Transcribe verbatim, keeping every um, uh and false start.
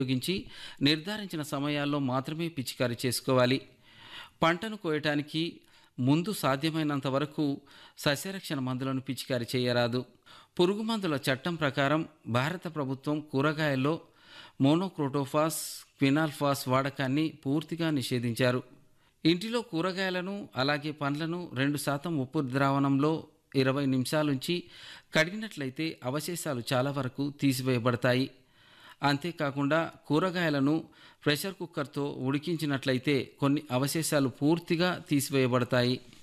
ఉపయోగించి నిర్ధారించిన సమయాల్లో మాత్రమే పిచికారీ చేసుకోవాలి. పంటను కోయటానికి ముందు సాధ్యమైనంత వరకు సస్యరక్షణ మందులను పిచికారీ చేయరాదు. పురుగు మందుల చట్టం ప్రకారం భారత ప్రభుత్వం కూరగాయల్లో మోనోక్రోటోఫాస్, క్వినాల్ఫాస్ వాడకాన్ని పూర్తిగా నిషేధించారు. ఇంటిలో కూరగాయలను అలాగే పండ్లను రెండు శాతం ఉప్పు ద్రావణంలో ఇరవై నిమిషాలుంచి కడిగినట్లయితే అవశేషాలు చాలా వరకు తీసివేయబడతాయి. అంతేకాకుండా కూరగాయలను ప్రెషర్ కుక్కర్తో ఉడికించినట్లయితే కొన్ని అవశేషాలు పూర్తిగా తీసివేయబడతాయి.